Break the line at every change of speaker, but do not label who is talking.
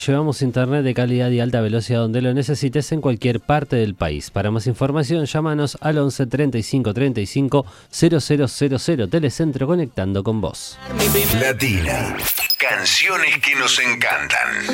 Llevamos internet de calidad y alta velocidad donde lo necesites en cualquier parte del país. Para más información, llámanos al 11 35 35 0000. Telecentro, conectando con vos.
Latina. Canciones que nos encantan.